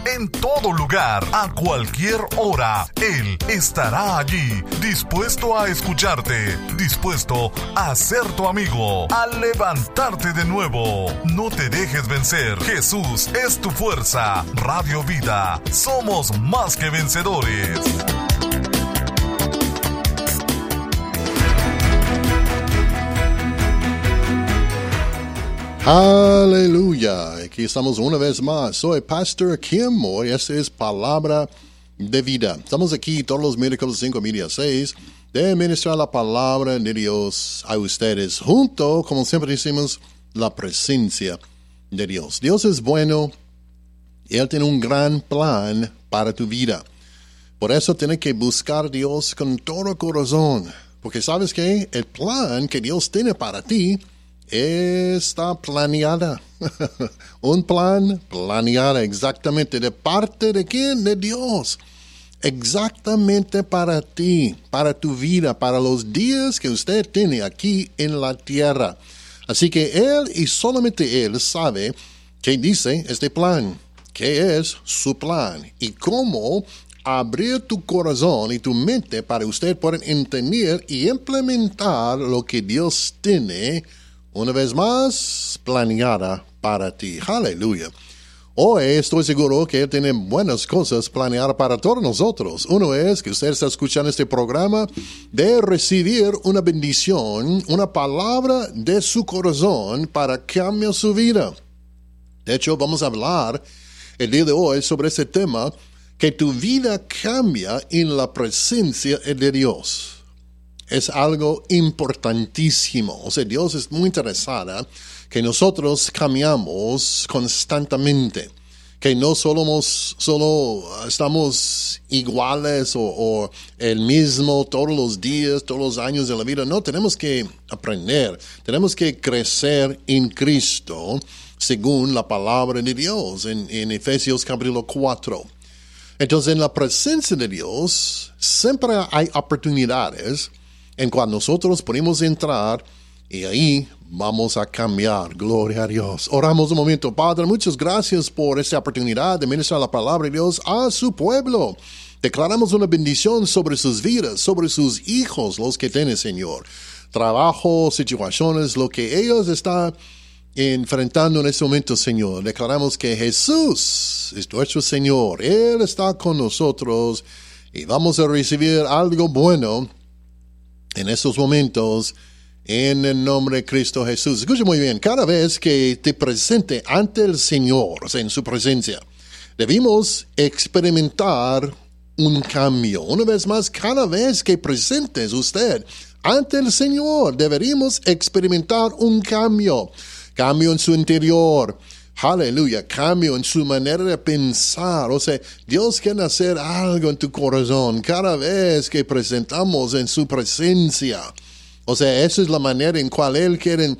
en todo lugar, a cualquier hora. Él estará allí, dispuesto a escucharte, dispuesto a ser tu amigo, a levantarte de nuevo. No te dejes vencer. Jesús es tu fuerza. Radio Vida, somos más que vencedores. Aleluya, aquí estamos una vez más. Soy Pastor Kim Moore y esta es Palabra de Vida. Estamos aquí todos los miércoles 5:30-6 de ministrar la Palabra de Dios a ustedes, junto, como siempre decimos, la presencia de Dios. Dios es bueno y Él tiene un gran plan para tu vida. Por eso tienes que buscar a Dios con todo corazón, porque ¿sabes qué? El plan que Dios tiene para ti está planeada. Un plan planeada exactamente. ¿De parte de quién? De Dios. Exactamente para ti, para tu vida, para los días que usted tiene aquí en la tierra. Así que Él y solamente Él sabe qué dice este plan, qué es su plan y cómo abrir tu corazón y tu mente para usted poder entender y implementar lo que Dios tiene una vez más planeada para ti. Aleluya. Hoy estoy seguro que Él tiene buenas cosas planeadas para todos nosotros. Uno es que usted está escuchando este programa de recibir una bendición, una palabra de su corazón para cambiar su vida. De hecho, vamos a hablar el día de hoy sobre ese tema, que tu vida cambia en la presencia de Dios. Es algo importantísimo. O sea, Dios es muy interesado que nosotros cambiamos constantemente. Que no solo estamos iguales o el mismo todos los días, todos los años de la vida. No, tenemos que aprender. Tenemos que crecer en Cristo según la palabra de Dios en Efesios capítulo 4. Entonces, en la presencia de Dios siempre hay oportunidades en cual nosotros podemos entrar y ahí vamos a cambiar. Gloria a Dios. Oramos un momento. Padre, muchas gracias por esta oportunidad de ministrar la palabra de Dios a su pueblo. Declaramos una bendición sobre sus vidas, sobre sus hijos, los que tienen, Señor. Trabajo, situaciones, lo que ellos están enfrentando en este momento, Señor. Declaramos que Jesús es nuestro Señor. Él está con nosotros y vamos a recibir algo bueno en estos momentos, en el nombre de Cristo Jesús. Escucha muy bien, cada vez que te presente ante el Señor, o sea, en su presencia, debimos experimentar un cambio. Una vez más, cada vez que presentes usted ante el Señor, deberíamos experimentar un cambio. Cambio en su interior. Aleluya, cambio en su manera de pensar. O sea, Dios quiere hacer algo en tu corazón cada vez que presentamos en su presencia. O sea, esa es la manera en cual Él quiere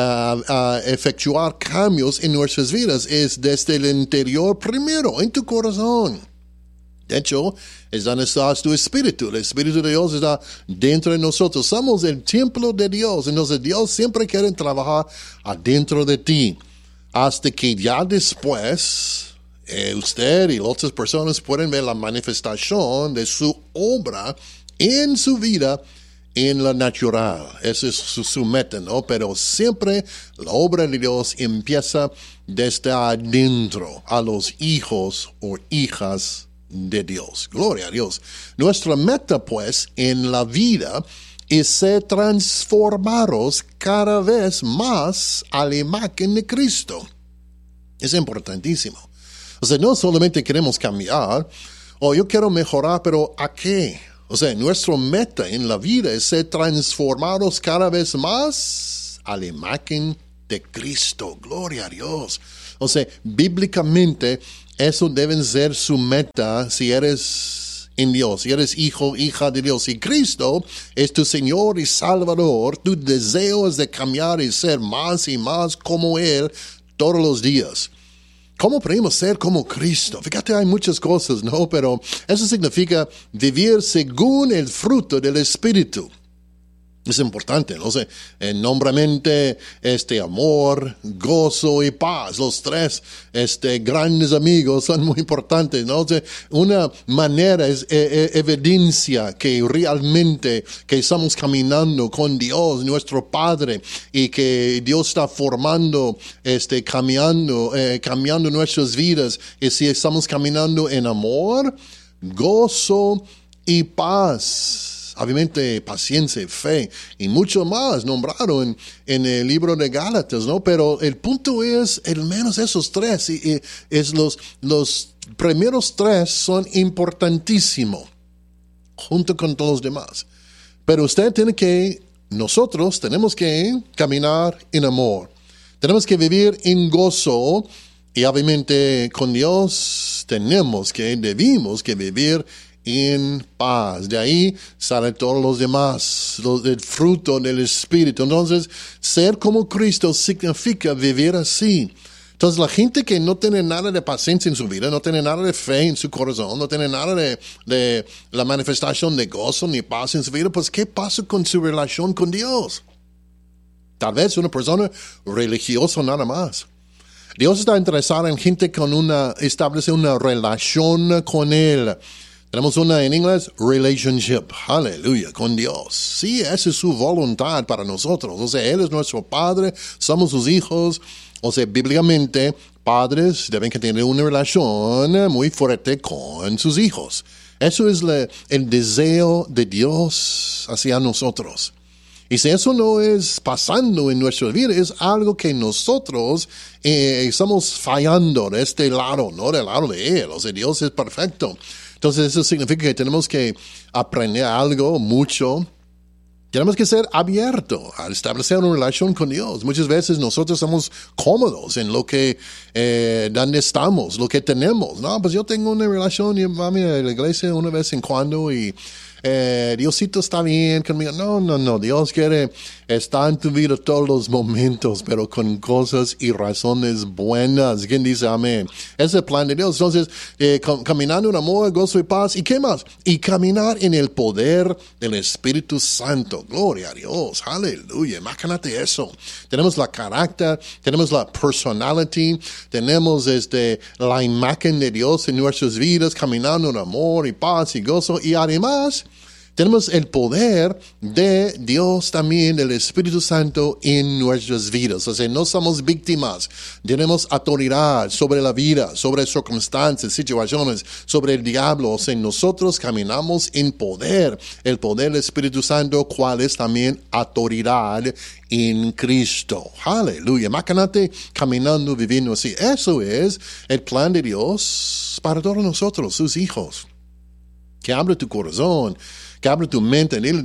efectuar cambios en nuestras vidas. Es desde el interior primero, en tu corazón. De hecho, es donde está tu espíritu. El Espíritu de Dios está dentro de nosotros. Somos el templo de Dios. Entonces, Dios siempre quiere trabajar adentro de ti. Hasta que ya después usted y otras personas pueden ver la manifestación de su obra en su vida en la natural. Esa es su meta, ¿no? Pero siempre la obra de Dios empieza desde adentro a los hijos o hijas de Dios. Gloria a Dios. Nuestra meta, pues, en la vida y ser transformados cada vez más a la imagen de Cristo. Es importantísimo. O sea, no solamente queremos cambiar, o yo quiero mejorar, pero ¿a qué? O sea, nuestra meta en la vida es ser transformados cada vez más a la imagen de Cristo. Gloria a Dios. O sea, bíblicamente, eso debe ser su meta si eres en Dios, si eres hijo, hija de Dios. Si Cristo es tu Señor y Salvador, tu deseo es de cambiar y ser más y más como Él todos los días. ¿Cómo podemos ser como Cristo? Fíjate, hay muchas cosas, ¿no? Pero eso significa vivir según el fruto del Espíritu. Es importante, ¿no? Nombramente, amor, gozo y paz. Los tres, grandes amigos son muy importantes, ¿no? Una manera es evidencia que realmente que estamos caminando con Dios, nuestro Padre, y que Dios está formando, cambiando nuestras vidas. Y si estamos caminando en amor, gozo y paz. Obviamente, paciencia, fe y mucho más nombrado en el libro de Gálatas, ¿no? Pero el punto es, al menos esos tres, y es los primeros tres son importantísimos, junto con todos los demás. Pero nosotros tenemos que caminar en amor. Tenemos que vivir en gozo y obviamente con Dios debimos que vivir en paz. De ahí salen todos los demás, el fruto del Espíritu. Entonces, ser como Cristo significa vivir así. Entonces, la gente que no tiene nada de paciencia en su vida, no tiene nada de fe en su corazón, no tiene nada de la manifestación de gozo ni paz en su vida, pues, ¿qué pasa con su relación con Dios? Tal vez una persona religiosa nada más. Dios está interesado en gente establece una relación con Él. Tenemos una en inglés, relationship, aleluya, con Dios. Sí, esa es su voluntad para nosotros. O sea, Él es nuestro Padre, somos sus hijos. O sea, bíblicamente, padres deben que tener una relación muy fuerte con sus hijos. Eso es el deseo de Dios hacia nosotros. Y si eso no es pasando en nuestra vida, es algo que nosotros estamos fallando de este lado, no del lado de Él. O sea, Dios es perfecto. Entonces eso significa que tenemos que aprender algo mucho. Tenemos que ser abiertos a establecer una relación con Dios. Muchas veces nosotros somos cómodos en lo que, donde estamos, lo que tenemos. No, pues yo tengo una relación y mami a la iglesia una vez en cuando y Diosito está bien conmigo. No. Dios quiere estar en tu vida todos los momentos, pero con cosas y razones buenas. ¿Quién dice amén? Es el plan de Dios. Entonces, caminando en amor, gozo y paz. ¿Y qué más? Y caminar en el poder del Espíritu Santo. Gloria a Dios. Aleluya. Imagínate eso. Tenemos la carácter, tenemos la personality, tenemos la imagen de Dios en nuestras vidas, caminando en amor y paz y gozo. Y además, tenemos el poder de Dios también, del Espíritu Santo en nuestras vidas. O sea, no somos víctimas. Tenemos autoridad sobre la vida, sobre circunstancias, situaciones, sobre el diablo. O sea, nosotros caminamos en poder. El poder del Espíritu Santo, cual es también autoridad en Cristo. Aleluya. Imagínate caminando, viviendo así. Eso es el plan de Dios para todos nosotros, sus hijos. Que abre tu corazón, que abre tu mente, dile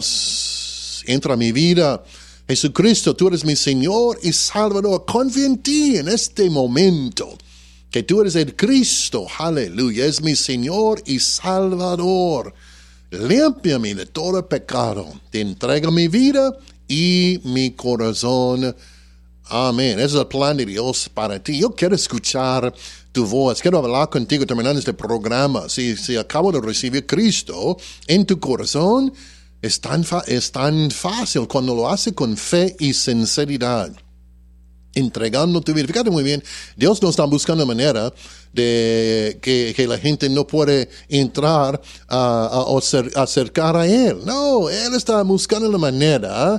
Dios, entra a mi vida. Jesucristo, tú eres mi Señor y Salvador. Confío en ti en este momento, que tú eres el Cristo, aleluya, es mi Señor y Salvador. Límpiame de todo pecado, te entrego mi vida y mi corazón. Amén. Ese es el plan de Dios para ti. Yo quiero escuchar tu voz. Quiero hablar contigo terminando este programa. Si acabo de recibir Cristo en tu corazón, es tan fácil cuando lo hace con fe y sinceridad. Entregando tu vida. Fíjate muy bien, Dios no está buscando manera de que la gente no puede entrar o acercar a Él. No, Él está buscando la manera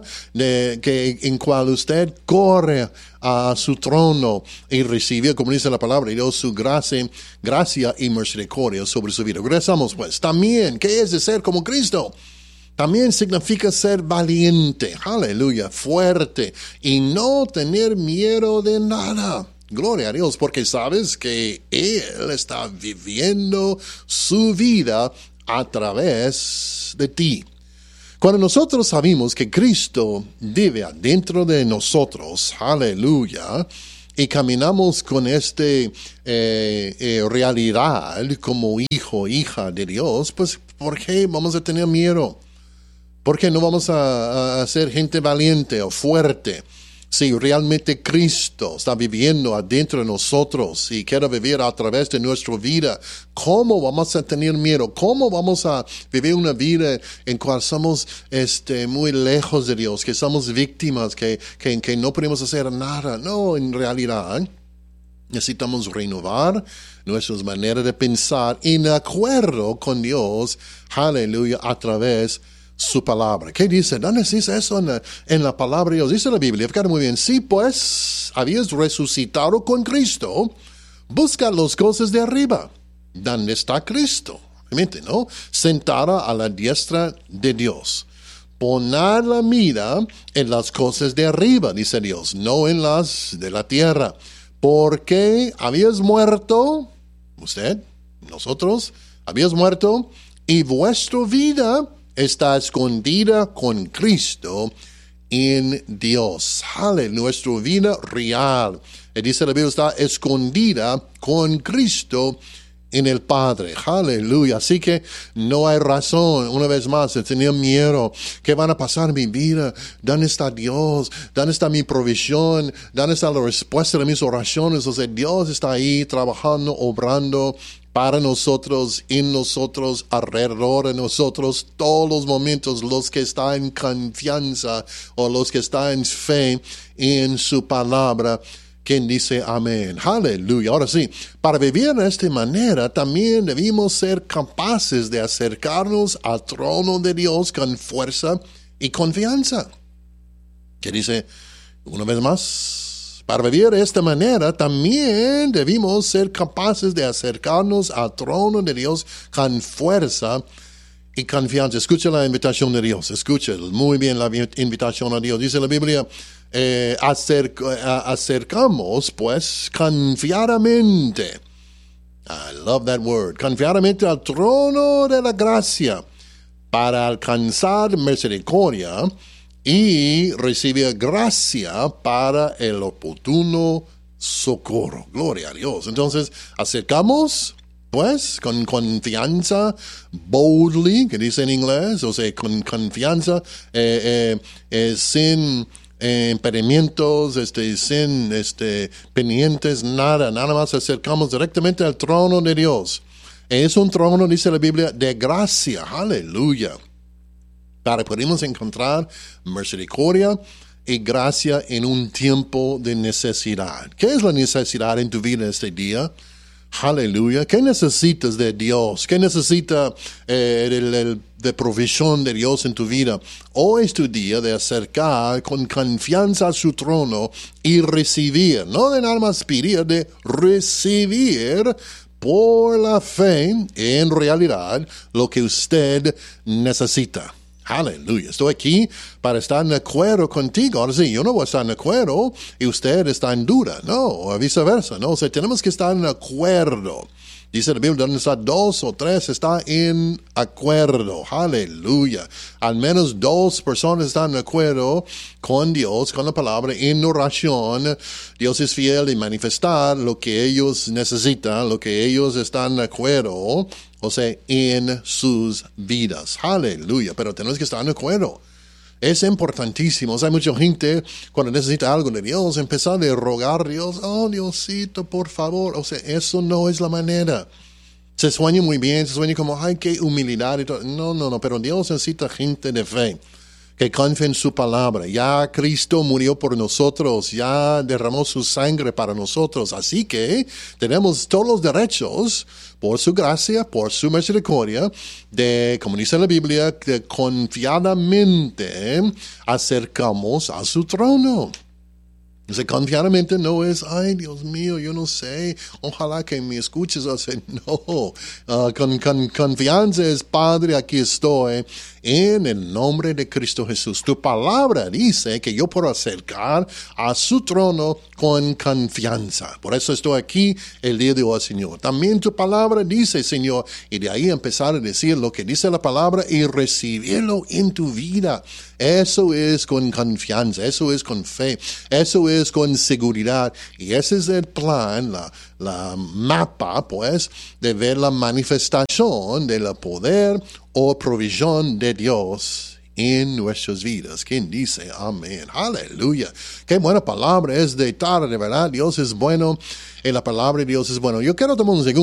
en cual usted corre a su trono y recibe, como dice la palabra de Dios, su gracia y misericordia sobre su vida. Regresamos pues. También, ¿qué es de ser como Cristo? También significa ser valiente, aleluya, fuerte y no tener miedo de nada. Gloria a Dios, porque sabes que Él está viviendo su vida a través de ti. Cuando nosotros sabemos que Cristo vive adentro de nosotros, aleluya, y caminamos con realidad como hijo, hija de Dios, pues ¿por qué vamos a tener miedo? ¿Por qué no vamos a ser gente valiente o fuerte? Si realmente Cristo está viviendo adentro de nosotros y quiere vivir a través de nuestra vida, ¿cómo vamos a tener miedo? ¿Cómo vamos a vivir una vida en cual somos muy lejos de Dios, que somos víctimas, que no podemos hacer nada? No, en realidad necesitamos renovar nuestras maneras de pensar en acuerdo con Dios, aleluya, a través de su palabra. ¿Qué dice? ¿Dónde dice eso en la palabra de Dios? Dice la Biblia, fíjate muy bien, si pues habías resucitado con Cristo, busca las cosas de arriba, donde está Cristo, obviamente, ¿no? Sentada a la diestra de Dios. Poner la mira en las cosas de arriba, dice Dios, no en las de la tierra. Porque habías muerto, usted, nosotros, habías muerto, y vuestra vida está escondida con Cristo en Dios. Aleluya, nuestra vida real. Y dice la Biblia, está escondida con Cristo en el Padre. Aleluya. Así que no hay razón, una vez más, de tener miedo. ¿Qué van a pasar en mi vida? ¿Dónde está Dios? ¿Dónde está mi provisión? ¿Dónde está la respuesta de mis oraciones? O sea, Dios está ahí trabajando, obrando para nosotros, en nosotros, alrededor de nosotros, todos los momentos, los que están en confianza o los que están en fe en su palabra. ¿Quién dice amén? Aleluya. Ahora sí, para vivir de esta manera, también debemos ser capaces de acercarnos al trono de Dios con fuerza y confianza. ¿Qué dice? Una vez más. Para vivir de esta manera, también debemos ser capaces de acercarnos al trono de Dios con fuerza y confianza. Escucha la invitación de Dios. Escucha muy bien la invitación a Dios. Dice la Biblia, acercamos pues confiadamente. I love that word. Confiadamente al trono de la gracia para alcanzar misericordia y recibir gracia para el oportuno socorro. Gloria a Dios. Entonces, acercamos pues con confianza, boldly, que dice en inglés, o sea, con confianza, sin impedimentos, sin pendientes, nada más acercamos directamente al trono de Dios. Es un trono, dice la Biblia, de gracia, aleluya, para podemos encontrar misericordia y gracia en un tiempo de necesidad. ¿Qué es la necesidad en tu vida este día? Aleluya. ¿Qué necesitas de Dios? ¿Qué necesita de provisión de Dios en tu vida? Hoy es tu día de acercar con confianza a su trono y recibir, no de nada más pedir, de recibir por la fe en realidad lo que usted necesita. Aleluya. Estoy aquí para estar en acuerdo contigo. Ahora sí, yo no voy a estar en acuerdo y usted está en duda, ¿no? O viceversa, ¿no? O sea, tenemos que estar en acuerdo. Dice la Biblia, donde está 2 o 3, está en acuerdo. Aleluya. Al menos 2 personas están de acuerdo con Dios, con la palabra, en oración. Dios es fiel en manifestar lo que ellos necesitan, lo que ellos están de acuerdo, o sea, en sus vidas. Aleluya. Pero tenemos que estar de acuerdo. Es importantísimo. O sea, hay mucha gente cuando necesita algo de Dios, empezar a rogar a Dios, oh Diosito, por favor. O sea, eso no es la manera. Se sueña muy bien, se sueña como, ay, qué humildad y todo. No, pero Dios necesita gente de fe, que confía en su palabra. Ya Cristo murió por nosotros, ya derramó su sangre para nosotros. Así que tenemos todos los derechos, por su gracia, por su misericordia, de, como dice la Biblia, que confiadamente acercamos a su trono. O sea, confiadamente no es, ay, Dios mío, yo no sé, ojalá que me escuches. O sea, no, con confianza es, Padre, aquí estoy, en el nombre de Cristo Jesús. Tu palabra dice que yo puedo acercar a su trono con confianza. Por eso estoy aquí el día de hoy, Señor. También tu palabra dice, Señor, y de ahí empezar a decir lo que dice la palabra y recibirlo en tu vida. Eso es con confianza, eso es con fe, eso es con seguridad. Y ese es el plan, la mapa, pues, de ver la manifestación del poder o provisión de Dios en nuestras vidas. ¿Quién dice amén? Aleluya. Qué buena palabra es de tarde, ¿verdad? Dios es bueno y la palabra de Dios es bueno. Yo quiero tomar un segundo